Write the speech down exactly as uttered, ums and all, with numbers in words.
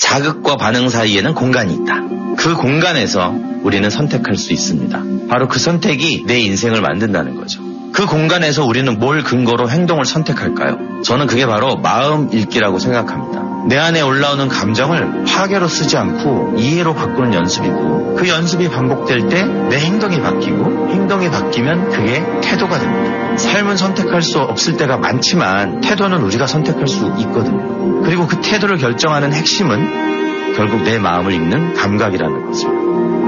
자극과 반응 사이에는 공간이 있다. 그 공간에서 우리는 선택할 수 있습니다. 바로 그 선택이 내 인생을 만든다는 거죠. 그 공간에서 우리는 뭘 근거로 행동을 선택할까요? 저는 그게 바로 마음 읽기라고 생각합니다. 내 안에 올라오는 감정을 파괴로 쓰지 않고 이해로 바꾸는 연습이고, 그 연습이 반복될 때 내 행동이 바뀌고, 행동이 바뀌면 그게 태도가 됩니다. 삶은 선택할 수 없을 때가 많지만 태도는 우리가 선택할 수 있거든요. 그리고 그 태도를 결정하는 핵심은 결국 내 마음을 읽는 감각이라는 것입니다.